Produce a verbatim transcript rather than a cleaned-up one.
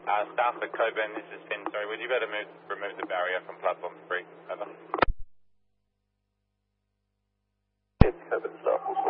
Uh, South of Coburn, this is Finn. Sorry, would you better move, remove the barrier from platform three? Over. It's Coburn South.